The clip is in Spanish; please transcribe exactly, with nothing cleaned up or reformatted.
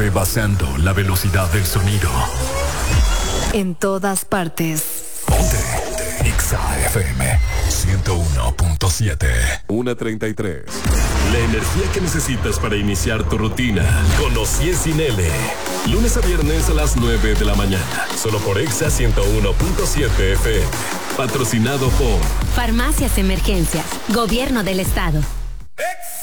rebasando la velocidad del sonido. En todas partes. Ponte, ponte. Exa F M ciento uno punto siete. una treinta y tres. La energía que necesitas para iniciar tu rutina. Conocí en Sin L. Lunes a viernes a las nueve de la mañana. Solo por Exa ciento uno punto siete F M. Patrocinado por Farmacias Emergencias. Gobierno del Estado.